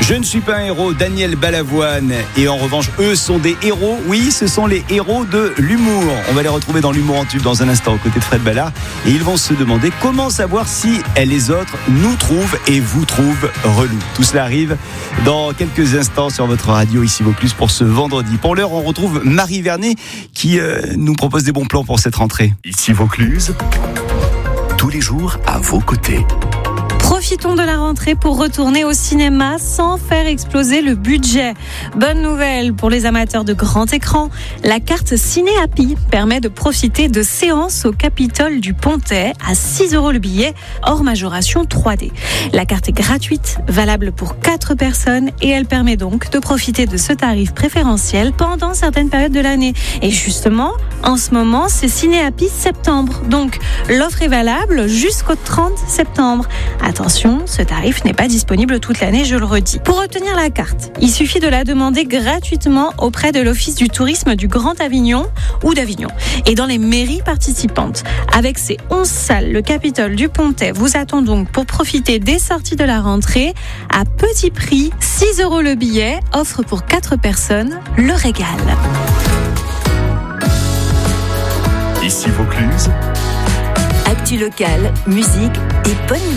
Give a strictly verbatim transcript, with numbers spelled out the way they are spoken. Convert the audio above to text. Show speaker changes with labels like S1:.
S1: Je ne suis pas un héros, Daniel Balavoine. Et en revanche, eux sont des héros. Oui, ce sont les héros de l'humour. On va les retrouver dans l'humour en tube dans un instant aux côtés de Fred Ballard. Et ils vont se demander comment savoir si les autres nous trouvent et vous trouvent relous. Tout cela arrive dans quelques instants sur votre radio ici Vaucluse pour ce vendredi. Pour l'heure, on retrouve Marie Vernet qui euh, nous propose des bons plans pour cette rentrée.
S2: Ici Vaucluse, tous les jours à vos côtés.
S3: Profitons de la rentrée pour retourner au cinéma sans faire exploser le budget. Bonne nouvelle pour les amateurs de grand écran, la carte Ciné Happy permet de profiter de séances au Capitole du Pontet à six euros le billet, hors majoration trois D. La carte est gratuite, valable pour quatre personnes et elle permet donc de profiter de ce tarif préférentiel pendant certaines périodes de l'année. Et justement, en ce moment, c'est Ciné Happy septembre. Donc, l'offre est valable jusqu'au trente septembre. Attention, ce tarif n'est pas disponible toute l'année, je le redis. Pour obtenir la carte, il suffit de la demander gratuitement auprès de l'Office du tourisme du Grand Avignon ou d'Avignon et dans les mairies participantes. Avec ses onze salles, le Capitole du Pontet vous attend donc pour profiter des sorties de la rentrée à petit prix, six euros le billet, offre pour quatre personnes, le régal.
S2: Ici Vaucluse,
S4: actu locale, musique et bonne